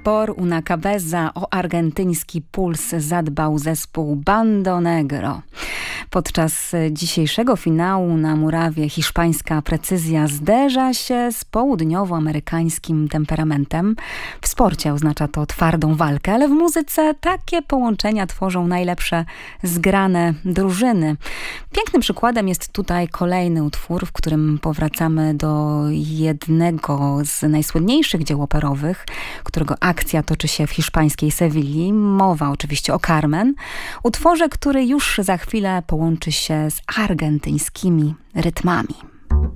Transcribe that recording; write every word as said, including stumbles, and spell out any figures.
Por una cabeza, o argentyński puls zadbał zespół Bando Negro. Podczas dzisiejszego finału na murawie hiszpańska precyzja zderza się z południowoamerykańskim temperamentem. W sporcie oznacza to twardą walkę, ale w muzyce takie połączenia tworzą najlepsze zgrane drużyny. Pięknym przykładem jest tutaj kolejny utwór, w którym powracamy do jednego z najsłynniejszych dzieł operowych, którego akcja toczy się w hiszpańskiej Sewilli. Mowa oczywiście o Carmen. Utworze, który już za chwilę połączy się z argentyńskimi rytmami.